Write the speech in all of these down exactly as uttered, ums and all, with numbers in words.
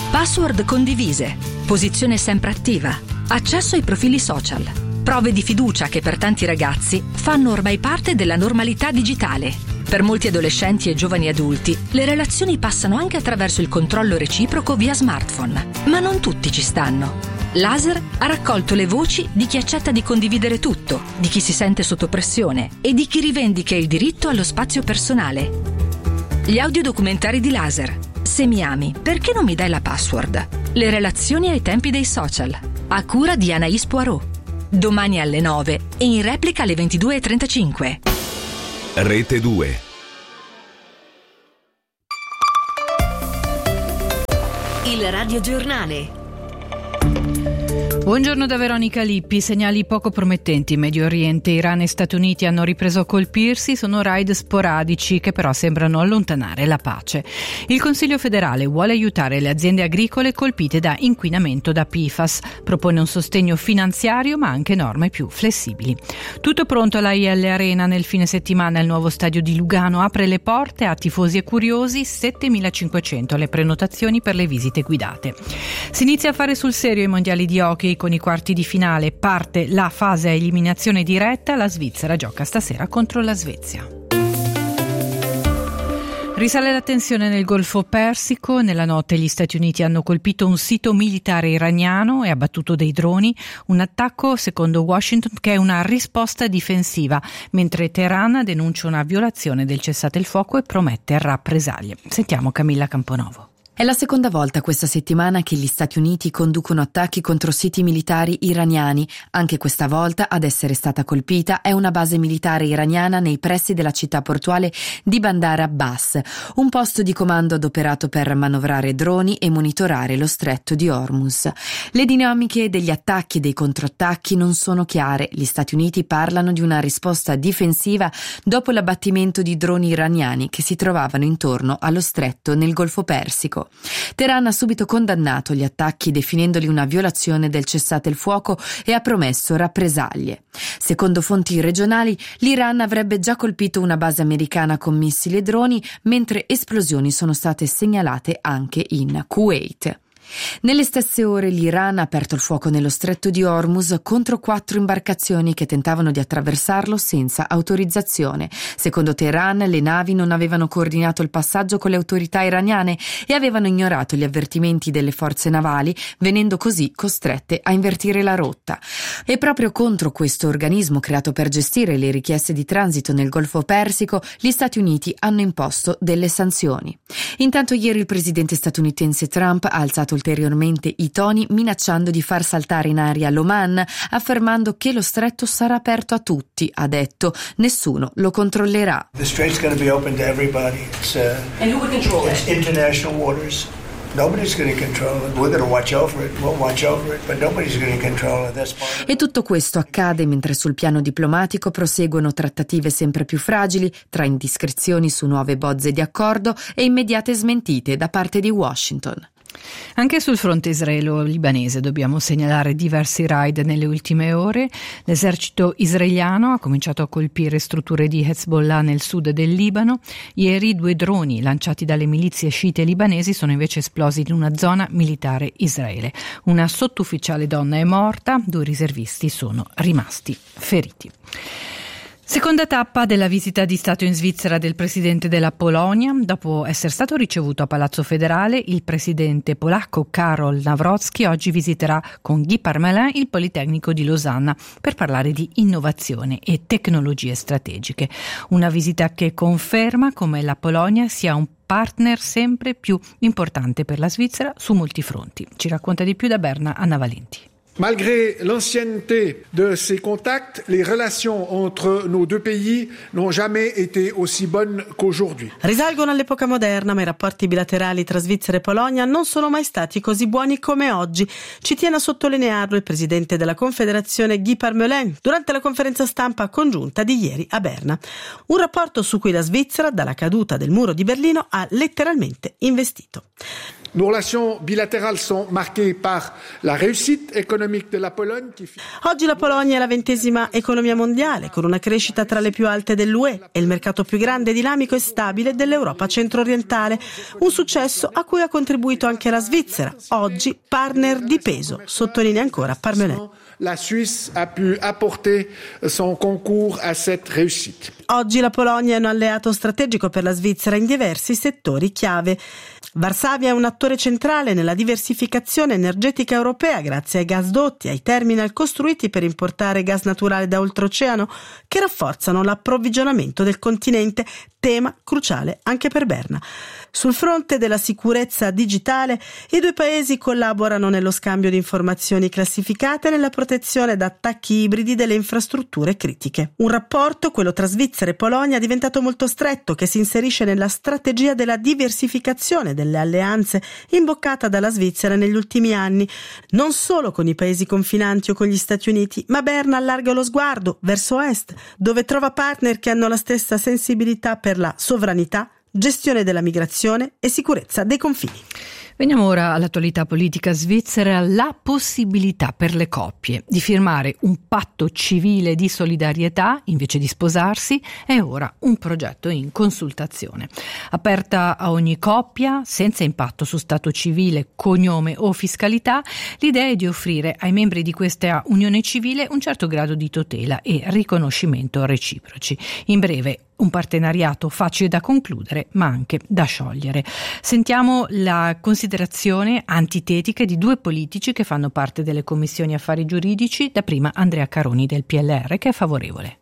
Password condivise, posizione sempre attiva, accesso ai profili social, prove di fiducia che per tanti ragazzi fanno ormai parte della normalità digitale. Per molti adolescenti e giovani adulti, le relazioni passano anche attraverso il controllo reciproco via smartphone, ma non tutti ci stanno. Laser ha raccolto le voci di chi accetta di condividere tutto, di chi si sente sotto pressione e di chi rivendica il diritto allo spazio personale. Gli audiodocumentari di Laser. Se mi ami, perché non mi dai la password? Le relazioni ai tempi dei social. A cura di Anaïs Poirot. Domani alle nove e in replica alle ventidue e trentacinque. Rete due. Il radiogiornale. Buongiorno da Veronica Lippi. Segnali poco promettenti in Medio Oriente. Iran e Stati Uniti hanno ripreso a colpirsi, sono raid sporadici che però sembrano allontanare la pace. Il Consiglio federale vuole aiutare le aziende agricole colpite da inquinamento da P F A S, propone un sostegno finanziario ma anche norme più flessibili. Tutto pronto alla I L Arena. Nel fine settimana il nuovo stadio di Lugano apre le porte a tifosi e curiosi, settemilacinquecento le prenotazioni per le visite guidate. Si inizia a fare sul serio i mondiali di hockey. Con i quarti di finale parte la fase a eliminazione diretta. La Svizzera gioca stasera contro la Svezia. Risale la tensione nel Golfo Persico. Nella notte gli Stati Uniti hanno colpito un sito militare iraniano e abbattuto dei droni. Un attacco, secondo Washington, che è una risposta difensiva, mentre Teheran denuncia una violazione del cessate il fuoco e promette rappresaglie. Sentiamo Camilla Camponovo. È la seconda volta questa settimana che gli Stati Uniti conducono attacchi contro siti militari iraniani. Anche questa volta ad essere stata colpita è una base militare iraniana nei pressi della città portuale di Bandar Abbas, un posto di comando adoperato per manovrare droni e monitorare lo stretto di Hormuz. Le dinamiche degli attacchi e dei controattacchi non sono chiare. Gli Stati Uniti parlano di una risposta difensiva dopo l'abbattimento di droni iraniani che si trovavano intorno allo stretto nel Golfo Persico. Teheran ha subito condannato gli attacchi definendoli una violazione del cessate il fuoco e ha promesso rappresaglie. Secondo fonti regionali, l'Iran avrebbe già colpito una base americana con missili e droni, mentre esplosioni sono state segnalate anche in Kuwait. Nelle stesse ore l'Iran ha aperto il fuoco nello stretto di Hormuz contro quattro imbarcazioni che tentavano di attraversarlo senza autorizzazione. Secondo Teheran, le navi non avevano coordinato il passaggio con le autorità iraniane e avevano ignorato gli avvertimenti delle forze navali, venendo così costrette a invertire la rotta. E proprio contro questo organismo creato per gestire le richieste di transito nel Golfo Persico, gli Stati Uniti hanno imposto delle sanzioni. Intanto ieri il presidente statunitense Trump ha alzato ulteriormente i toni, minacciando di far saltare in aria l'Oman, affermando che lo stretto sarà aperto a tutti. Ha detto: nessuno lo controllerà. The strait's going to be open to everybody. It's, uh, And who would control it? It's international waters. Nobody's going to control it. We're going to watch over it. We'll watch over it, but nobody's going to control it. That's part of it. E tutto questo accade mentre sul piano diplomatico proseguono trattative sempre più fragili, tra indiscrezioni su nuove bozze di accordo e immediate smentite da parte di Washington. Anche sul fronte israelo-libanese dobbiamo segnalare diversi raid nelle ultime ore. L'esercito israeliano ha cominciato a colpire strutture di Hezbollah nel sud del Libano. Ieri due droni lanciati dalle milizie sciite libanesi sono invece esplosi in una zona militare israele. Una sottufficiale donna è morta, due riservisti sono rimasti feriti. Seconda tappa della visita di Stato in Svizzera del presidente della Polonia. Dopo essere stato ricevuto a Palazzo Federale, il presidente polacco Karol Nawrocki oggi visiterà con Guy Parmelin il Politecnico di Losanna per parlare di innovazione e tecnologie strategiche. Una visita che conferma come la Polonia sia un partner sempre più importante per la Svizzera su molti fronti. Ci racconta di più da Berna Anna Valenti. Malgré l'ancienneté de ces contacts, les relations entre nos deux pays n'ont jamais été aussi bonnes qu'aujourd'hui. Risalgono all'epoca moderna, ma i rapporti bilaterali tra Svizzera e Polonia non sono mai stati così buoni come oggi. Ci tiene a sottolinearlo il presidente della Confederazione Guy Parmelin durante la conferenza stampa congiunta di ieri a Berna. Un rapporto su cui la Svizzera, dalla caduta del muro di Berlino, ha letteralmente investito. Nos relations bilatérales sont marquées par la réussite économique de la Pologne. Oggi la Polonia è la ventesima economia mondiale, con una crescita tra le più alte dell'U E e il mercato più grande, dinamico e stabile dell'Europa centro-orientale. Un successo a cui ha contribuito anche la Svizzera, oggi partner di peso, sottolinea ancora Parmelin. La Suisse a pu apporter son concours à cette réussite. Oggi la Polonia è un alleato strategico per la Svizzera in diversi settori chiave. Varsavia è un attore centrale nella diversificazione energetica europea grazie ai gasdotti, ai terminal costruiti per importare gas naturale da oltreoceano che rafforzano l'approvvigionamento del continente, tema cruciale anche per Berna. Sul fronte della sicurezza digitale, i due paesi collaborano nello scambio di informazioni classificate e nella protezione da attacchi ibridi delle infrastrutture critiche. Un rapporto, quello tra Svizzera e Polonia, diventato molto stretto, che si inserisce nella strategia della diversificazione delle alleanze imboccata dalla Svizzera negli ultimi anni, non solo con i paesi confinanti o con gli Stati Uniti, ma Berna allarga lo sguardo verso est, dove trova partner che hanno la stessa sensibilità per la sovranità, gestione della migrazione e sicurezza dei confini. Veniamo ora all'attualità politica svizzera. La possibilità per le coppie di firmare un patto civile di solidarietà invece di sposarsi è ora un progetto in consultazione. Aperta a ogni coppia, senza impatto su stato civile, cognome o fiscalità, l'idea è di offrire ai membri di questa unione civile un certo grado di tutela e riconoscimento reciproci. In breve, un partenariato facile da concludere ma anche da sciogliere. Sentiamo la considerazione antitetica di due politici che fanno parte delle commissioni affari giuridici, dapprima Andrea Caroni del P L R, che è favorevole.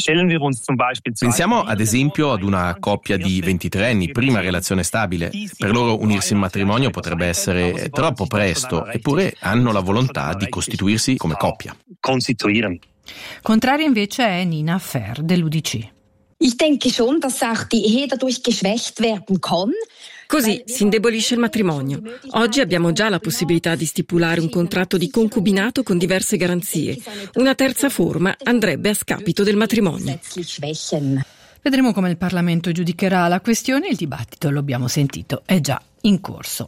Pensiamo ad esempio ad una coppia di ventitré anni, prima relazione stabile. Per loro unirsi in matrimonio potrebbe essere troppo presto, eppure hanno la volontà di costituirsi come coppia. Contraria invece è Nina Fer dell'U D C. Ich denke schon, dass auch die Ehe dadurch geschwächt werden kann. Così si indebolisce il matrimonio. Oggi abbiamo già la possibilità di stipulare un contratto di concubinato con diverse garanzie. Una terza forma andrebbe a scapito del matrimonio. Vedremo come il Parlamento giudicherà la questione. Il dibattito, lo abbiamo sentito, è già in corso.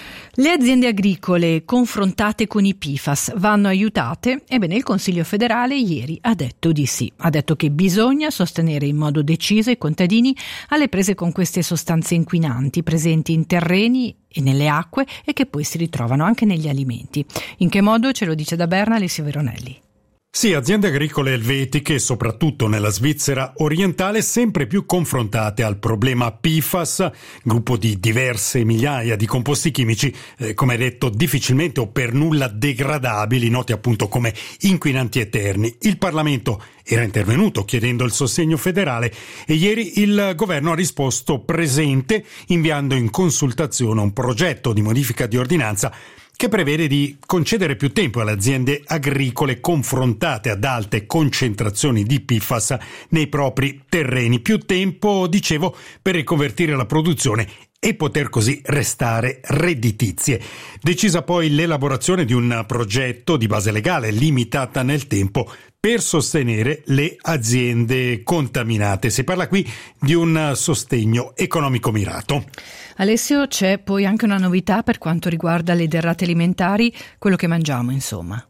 Le aziende agricole confrontate con i P F A S vanno aiutate? Ebbene, il Consiglio federale ieri ha detto di sì. Ha detto che bisogna sostenere in modo deciso i contadini alle prese con queste sostanze inquinanti presenti in terreni e nelle acque e che poi si ritrovano anche negli alimenti. In che modo? Ce lo dice da Berna Alessio Veronelli. Sì, aziende agricole elvetiche, soprattutto nella Svizzera orientale, sempre più confrontate al problema P F A S, gruppo di diverse migliaia di composti chimici, eh, come detto, difficilmente o per nulla degradabili, noti appunto come inquinanti eterni. Il Parlamento era intervenuto chiedendo il sostegno federale e ieri il governo ha risposto presente, inviando in consultazione un progetto di modifica di ordinanza che prevede di concedere più tempo alle aziende agricole confrontate ad alte concentrazioni di P F A S nei propri terreni. Più tempo, dicevo, per riconvertire la produzione e poter così restare redditizie. Decisa poi l'elaborazione di un progetto di base legale limitata nel tempo per sostenere le aziende contaminate. Si parla qui di un sostegno economico mirato. Alessio, c'è poi anche una novità per quanto riguarda le derrate alimentari, quello che mangiamo, insomma.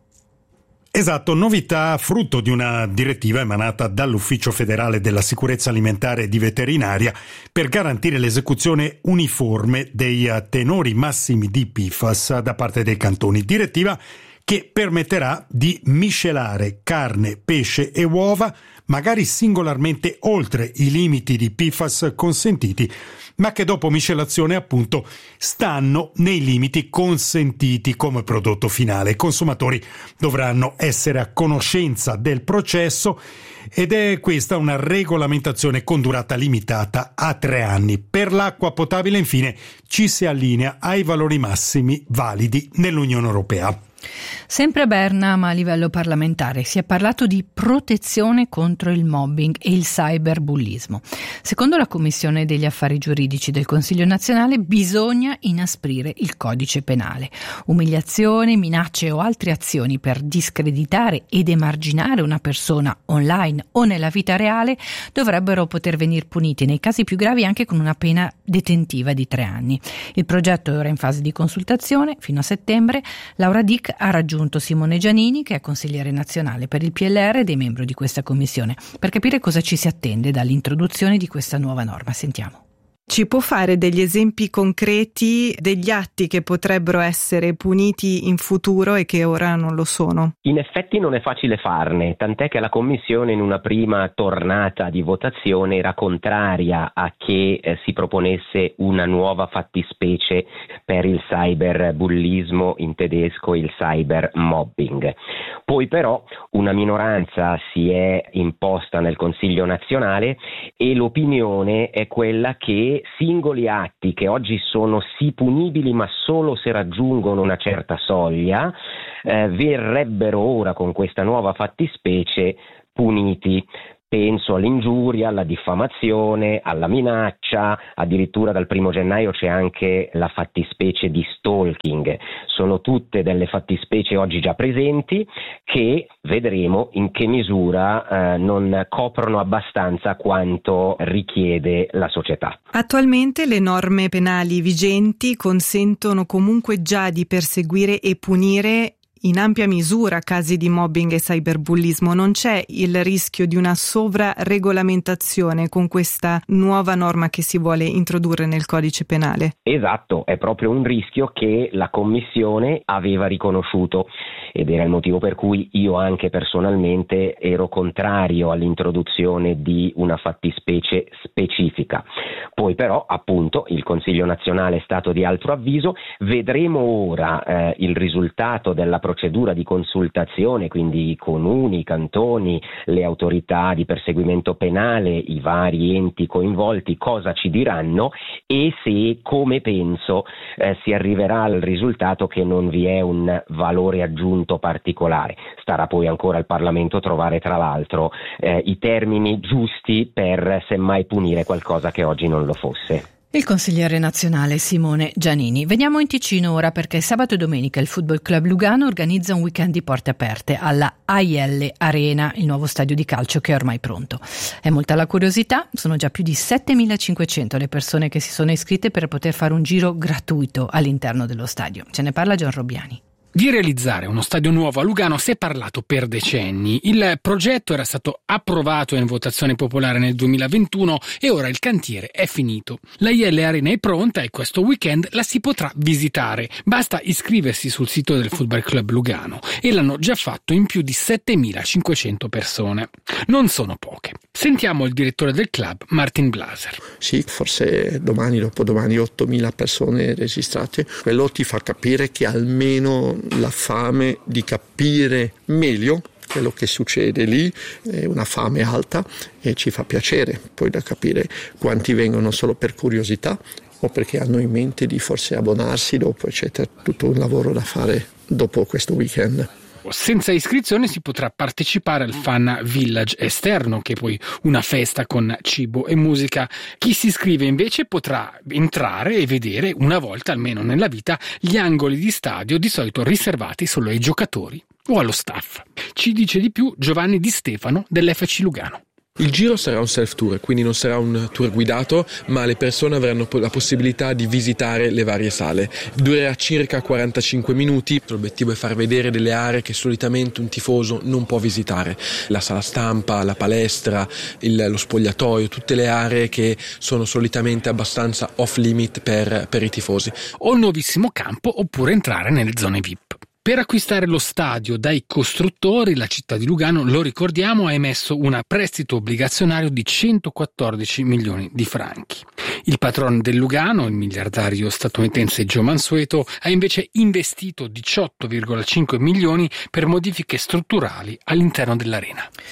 Esatto, novità frutto di una direttiva emanata dall'Ufficio federale della sicurezza alimentare e di veterinaria per garantire l'esecuzione uniforme dei tenori massimi di P F A S da parte dei cantoni. Direttiva che permetterà di miscelare carne, pesce e uova, magari singolarmente oltre i limiti di P F A S consentiti, ma che dopo miscelazione appunto stanno nei limiti consentiti come prodotto finale. I consumatori dovranno essere a conoscenza del processo ed è questa una regolamentazione con durata limitata a tre anni. Per l'acqua potabile infine ci si allinea ai valori massimi validi nell'Unione Europea. Sempre a Berna, ma a livello parlamentare, si è parlato di protezione contro il mobbing e il cyberbullismo. Secondo la Commissione degli Affari Giuridici del Consiglio nazionale bisogna inasprire il codice penale. Umiliazioni, minacce o altre azioni per discreditare ed emarginare una persona online o nella vita reale dovrebbero poter venire puniti nei casi più gravi anche con una pena detentiva di tre anni. Il progetto è ora in fase di consultazione fino a settembre. Laura Dick ha raggiunto Simone Giannini, che è consigliere nazionale per il P L R ed è membro di questa commissione, per capire cosa ci si attende dall'introduzione di questa nuova norma. Sentiamo. Ci può fare degli esempi concreti degli atti che potrebbero essere puniti in futuro e che ora non lo sono? In effetti non è facile farne, tant'è che la Commissione in una prima tornata di votazione era contraria a che eh, si proponesse una nuova fattispecie per il cyberbullismo, in tedesco il cybermobbing. Poi però una minoranza si è imposta nel Consiglio nazionale e l'opinione è quella che singoli atti che oggi sono sì punibili ma solo se raggiungono una certa soglia eh, verrebbero ora con questa nuova fattispecie puniti. Penso all'ingiuria, alla diffamazione, alla minaccia, addirittura dal primo gennaio c'è anche la fattispecie di stalking. Sono tutte delle fattispecie oggi già presenti che vedremo in che misura eh, non coprono abbastanza quanto richiede la società. Attualmente le norme penali vigenti consentono comunque già di perseguire e punire in ampia misura casi di mobbing e cyberbullismo. Non c'è il rischio di una sovraregolamentazione con questa nuova norma che si vuole introdurre nel codice penale? Esatto, è proprio un rischio che la Commissione aveva riconosciuto ed era il motivo per cui io anche personalmente ero contrario all'introduzione di una fattispecie specifica. Poi però appunto il Consiglio nazionale è stato di altro avviso. Vedremo ora eh, il risultato della procedura di consultazione, quindi i comuni, i cantoni, le autorità di perseguimento penale, i vari enti coinvolti, cosa ci diranno e se, come penso, eh, si arriverà al risultato che non vi è un valore aggiunto particolare. Starà poi ancora al Parlamento trovare tra l'altro eh, i termini giusti per semmai punire qualcosa che oggi non lo fosse. Il consigliere nazionale Simone Giannini. Veniamo in Ticino ora perché sabato e domenica il Football Club Lugano organizza un weekend di porte aperte alla A I L Arena, il nuovo stadio di calcio che è ormai pronto. È molta la curiosità, sono già più di settemilacinquecento le persone che si sono iscritte per poter fare un giro gratuito all'interno dello stadio. Ce ne parla Gian Robbiani. Di realizzare uno stadio nuovo a Lugano si è parlato per decenni. Il progetto era stato approvato in votazione popolare nel duemilaventuno e ora il cantiere è finito. La I L Arena è pronta e questo weekend la si potrà visitare. Basta iscriversi sul sito del Football Club Lugano e l'hanno già fatto in più di settemilacinquecento persone. Non sono poche. Sentiamo il direttore del club, Martin Blaser. Sì, forse domani, dopodomani ottomila persone registrate. Quello ti fa capire che almeno la fame di capire meglio quello che succede lì è una fame alta e ci fa piacere poi da capire quanti vengono solo per curiosità o perché hanno in mente di forse abbonarsi dopo, eccetera. Tutto un lavoro da fare dopo questo weekend. Senza iscrizione si potrà partecipare al Fan Village esterno, che è poi una festa con cibo e musica. Chi si iscrive invece potrà entrare e vedere una volta almeno nella vita gli angoli di stadio di solito riservati solo ai giocatori o allo staff. Ci dice di più Giovanni Di Stefano dell'F C Lugano. Il giro sarà un self-tour, quindi non sarà un tour guidato, ma le persone avranno la possibilità di visitare le varie sale. Durerà circa quarantacinque minuti. L'obiettivo è far vedere delle aree che solitamente un tifoso non può visitare. La sala stampa, la palestra, il, lo spogliatoio, tutte le aree che sono solitamente abbastanza off-limit per, per i tifosi. O il nuovissimo campo oppure entrare nelle zone V I P. Per acquistare lo stadio dai costruttori, la città di Lugano, lo ricordiamo, ha emesso un prestito obbligazionario di centoquattordici milioni di franchi. Il patrono del Lugano, il miliardario statunitense Joe Mansueto, ha invece investito diciotto virgola cinque milioni per modifiche strutturali all'interno dell'arena.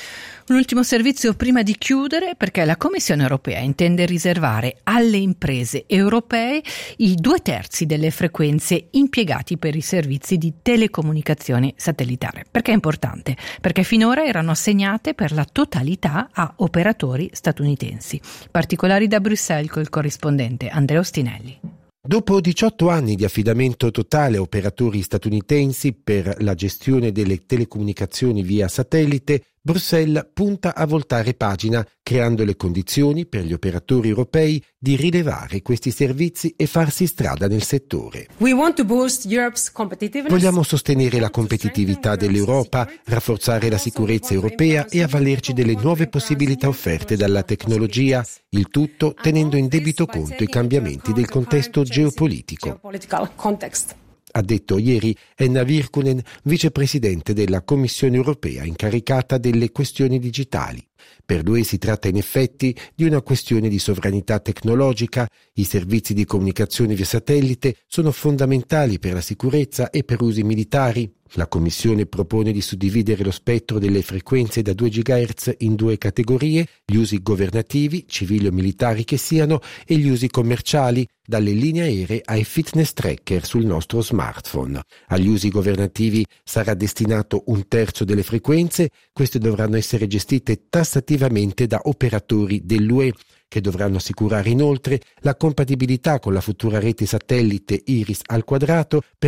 Un ultimo servizio prima di chiudere, perché la Commissione europea intende riservare alle imprese europee i due terzi delle frequenze impiegati per i servizi di telecomunicazione satellitare. Perché è importante? Perché finora erano assegnate per la totalità a operatori statunitensi. Particolari da Bruxelles col corrispondente Andrea Ostinelli. Dopo diciotto anni di affidamento totale a operatori statunitensi per la gestione delle telecomunicazioni via satellite, Bruxelles punta a voltare pagina, creando le condizioni per gli operatori europei di rilevare questi servizi e farsi strada nel settore. Vogliamo sostenere la competitività dell'Europa, rafforzare la sicurezza europea e avvalerci delle nuove possibilità offerte dalla tecnologia, il tutto tenendo in debito conto i cambiamenti del contesto geopolitico. Ha detto ieri Henna Virkkunen, vicepresidente della Commissione europea incaricata delle questioni digitali. Per lui si tratta in effetti di una questione di sovranità tecnologica. I servizi di comunicazione via satellite sono fondamentali per la sicurezza e per usi militari. La Commissione propone di suddividere lo spettro delle frequenze da due gigahertz in due categorie: gli usi governativi, civili o militari che siano, e gli usi commerciali, dalle linee aeree ai fitness tracker sul nostro smartphone. Agli usi governativi sarà destinato un terzo delle frequenze. Queste dovranno essere gestite tassativamente da operatori dell'U E, che dovranno assicurare inoltre la compatibilità con la futura rete satellite Iris al quadrato per